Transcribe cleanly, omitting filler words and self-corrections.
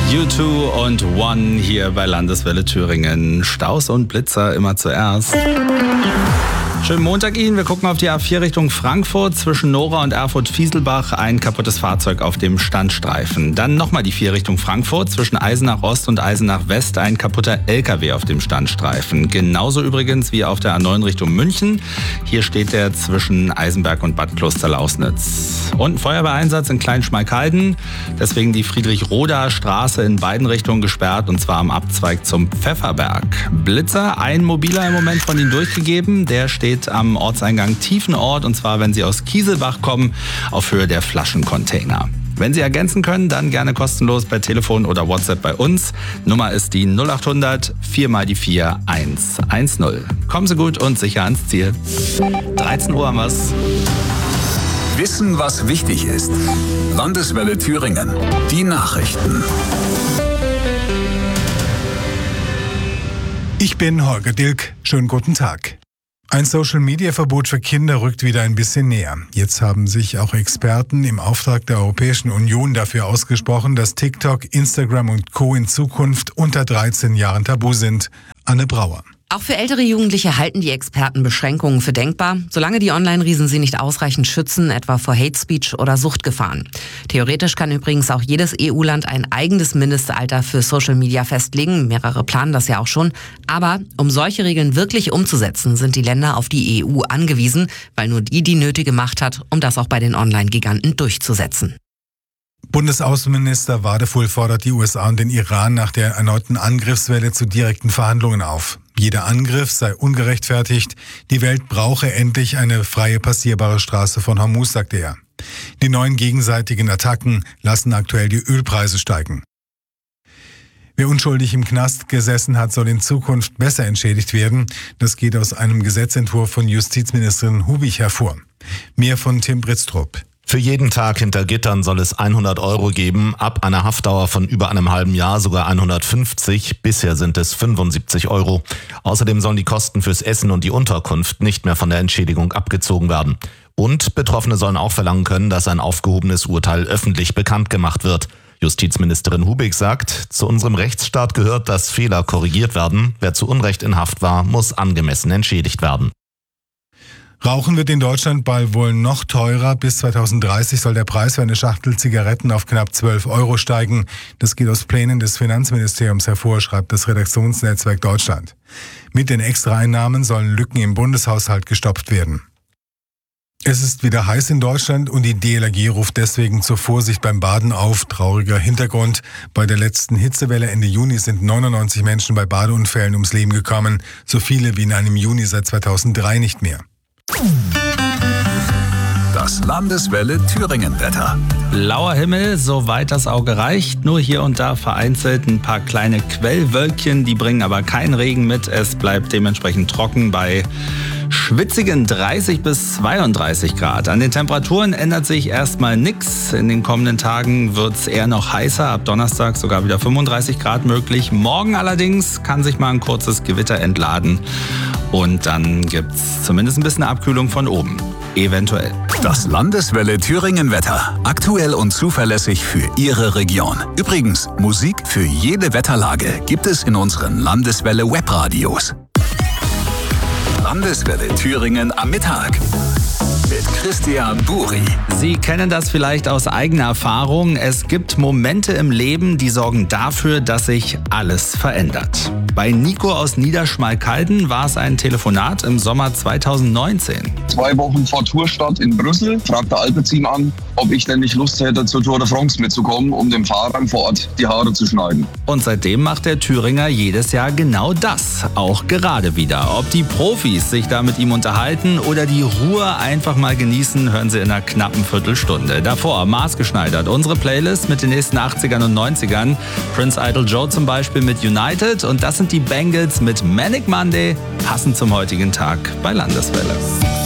U2 und One hier bei Landeswelle Thüringen. Staus und Blitzer immer zuerst. Schönen Montag Ihnen. Wir gucken auf die A4 Richtung Frankfurt. Zwischen Nora und Erfurt-Fieselbach ein kaputtes Fahrzeug auf dem Standstreifen. Dann nochmal die 4 Richtung Frankfurt. Zwischen Eisenach Ost und Eisenach West ein kaputter LKW auf dem Standstreifen. Genauso übrigens wie auf der A9 Richtung München. Hier steht der zwischen Eisenberg und Bad Klosterlausnitz. Und ein Feuerwehreinsatz in Kleinschmalkalden. Deswegen die Friedrich-Roda Straße in beiden Richtungen gesperrt, und zwar am Abzweig zum Pfefferberg. Blitzer, ein mobiler im Moment von Ihnen durchgegeben. Der steht am Ortseingang Tiefenort, und zwar, wenn Sie aus Kieselbach kommen, auf Höhe der Flaschencontainer. Wenn Sie ergänzen können, dann gerne kostenlos per Telefon oder WhatsApp bei uns. Nummer ist die 0800 4 mal die 4 110. Kommen Sie gut und sicher ans Ziel. 13 Uhr haben wir's. Wissen, was wichtig ist. Landeswelle Thüringen. Die Nachrichten. Ich bin Holger Dilk. Schönen guten Tag. Ein Social-Media-Verbot für Kinder rückt wieder ein bisschen näher. Jetzt haben sich auch Experten im Auftrag der Europäischen Union dafür ausgesprochen, dass TikTok, Instagram und Co. in Zukunft unter 13 Jahren tabu sind. Anne Brauer. Auch für ältere Jugendliche halten die Experten Beschränkungen für denkbar, solange die Online-Riesen sie nicht ausreichend schützen, etwa vor Hate Speech oder Suchtgefahren. Theoretisch kann übrigens auch jedes EU-Land ein eigenes Mindestalter für Social Media festlegen. Mehrere planen das ja auch schon. Aber um solche Regeln wirklich umzusetzen, sind die Länder auf die EU angewiesen, weil nur die nötige Macht hat, um das auch bei den Online-Giganten durchzusetzen. Bundesaußenminister Wadefuhl fordert die USA und den Iran nach der erneuten Angriffswelle zu direkten Verhandlungen auf. Jeder Angriff sei ungerechtfertigt. Die Welt brauche endlich eine freie passierbare Straße von Hormuz, sagte er. Die neuen gegenseitigen Attacken lassen aktuell die Ölpreise steigen. Wer unschuldig im Knast gesessen hat, soll in Zukunft besser entschädigt werden. Das geht aus einem Gesetzentwurf von Justizministerin Hubig hervor. Mehr von Tim Britztrup. Für jeden Tag hinter Gittern soll es 100 € geben, ab einer Haftdauer von über einem halben Jahr sogar 150, bisher sind es 75 €. Außerdem sollen die Kosten fürs Essen und die Unterkunft nicht mehr von der Entschädigung abgezogen werden. Und Betroffene sollen auch verlangen können, dass ein aufgehobenes Urteil öffentlich bekannt gemacht wird. Justizministerin Hubig sagt, zu unserem Rechtsstaat gehört, dass Fehler korrigiert werden. Wer zu Unrecht in Haft war, muss angemessen entschädigt werden. Rauchen wird in Deutschland bald wohl noch teurer. Bis 2030 soll der Preis für eine Schachtel Zigaretten auf knapp 12 € steigen. Das geht aus Plänen des Finanzministeriums hervor, schreibt das Redaktionsnetzwerk Deutschland. Mit den Extraeinnahmen sollen Lücken im Bundeshaushalt gestopft werden. Es ist wieder heiß in Deutschland und die DLRG ruft deswegen zur Vorsicht beim Baden auf. Trauriger Hintergrund: Bei der letzten Hitzewelle Ende Juni sind 99 Menschen bei Badeunfällen ums Leben gekommen. So viele wie in einem Juni seit 2003 nicht mehr. Das Landeswelle Thüringen-Wetter. Blauer Himmel, soweit das Auge reicht. Nur hier und da vereinzelt ein paar kleine Quellwölkchen, die bringen aber keinen Regen mit. Es bleibt dementsprechend trocken bei schwitzigen 30 bis 32 Grad. An den Temperaturen ändert sich erstmal nichts. In den kommenden Tagen wird es eher noch heißer. Ab Donnerstag sogar wieder 35 Grad möglich. Morgen allerdings kann sich mal ein kurzes Gewitter entladen. Und dann gibt es zumindest ein bisschen Abkühlung von oben. Eventuell. Das Landeswelle Thüringen-Wetter. Aktuell und zuverlässig für Ihre Region. Übrigens, Musik für jede Wetterlage gibt es in unseren Landeswelle Webradios. Landeswelle Thüringen am Mittag. Mit Christian Buri. Sie kennen das vielleicht aus eigener Erfahrung. Es gibt Momente im Leben, die sorgen dafür, dass sich alles verändert. Bei Nico aus Niederschmalkalden war es ein Telefonat im Sommer 2019. 2 Wochen vor Tourstart in Brüssel fragt der Alpecin an, ob ich denn nicht Lust hätte, zur Tour de France mitzukommen, um dem Fahrern vor Ort die Haare zu schneiden. Und seitdem macht der Thüringer jedes Jahr genau das. Auch gerade wieder. Ob die Profis sich da mit ihm unterhalten oder die Ruhe einfach mal genießen, hören Sie in einer knappen Viertelstunde. Davor maßgeschneidert unsere Playlist mit den nächsten 80ern und 90ern. Prince Idol Joe zum Beispiel mit United, und das sind die Bangles mit Manic Monday, passend zum heutigen Tag bei Landeswelle.